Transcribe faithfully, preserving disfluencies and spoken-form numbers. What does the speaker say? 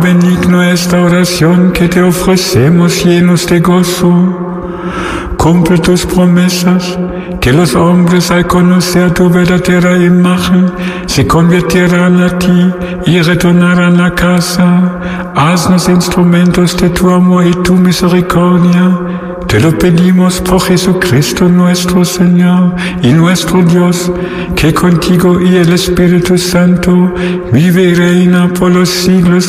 Benigno esta oración que te ofrecemos llenos de gozo. Cumple tus promesas, que los hombres al conocer tu verdadera imagen se convirtieran a ti y retornarán a casa. Haznos instrumentos de tu amor y tu misericordia. Te lo pedimos por Jesucristo nuestro Señor y nuestro Dios, que contigo y el Espíritu Santo vive y reina por los siglos